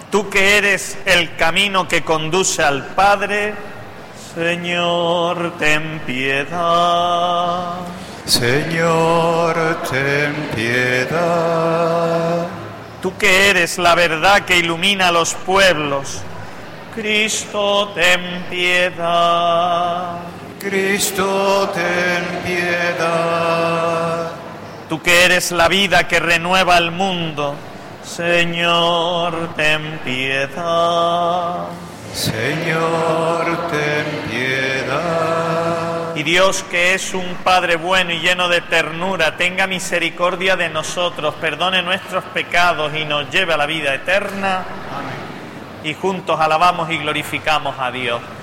Tú que eres el camino que conduce al Padre, Señor, ten piedad. Señor, ten piedad. Tú que eres la verdad que ilumina a los pueblos, Cristo, ten piedad. Cristo, ten piedad. Tú que eres la vida que renueva el mundo, Señor, ten piedad. Señor, ten piedad. Y Dios, que es un Padre bueno y lleno de ternura, tenga misericordia de nosotros, perdone nuestros pecados y nos lleve a la vida eterna. Amén. Y juntos alabamos y glorificamos a Dios.